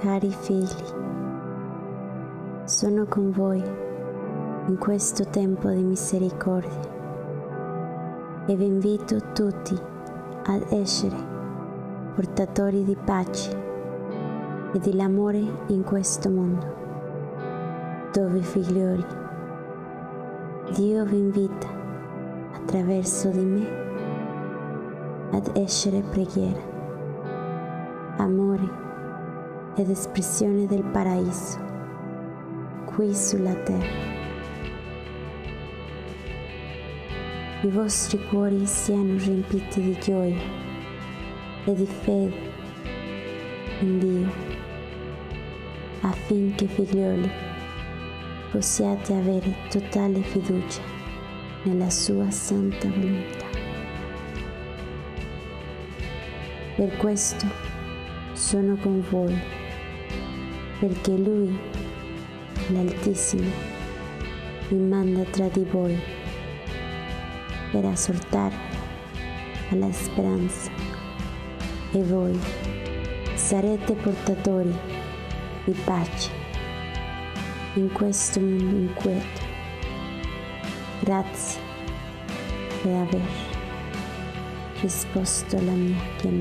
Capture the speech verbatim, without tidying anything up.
Cari figli, sono con voi in questo tempo di misericordia e vi invito tutti ad essere portatori di pace e dell'amore in questo mondo, dove figlioli, Dio vi invita attraverso di me ad essere preghiera, amore ed espressione del paradiso qui sulla terra. I vostri cuori siano riempiti di gioia e di fede in Dio, affinché figlioli possiate avere totale fiducia nella sua santa volontà. Per questo sono con voi, perché Lui, l'Altissimo, mi manda tra di voi per esortarvi alla speranza, e voi sarete portatori di pace in questo mondo inquieto. Grazie per aver risposto alla mia chiamata.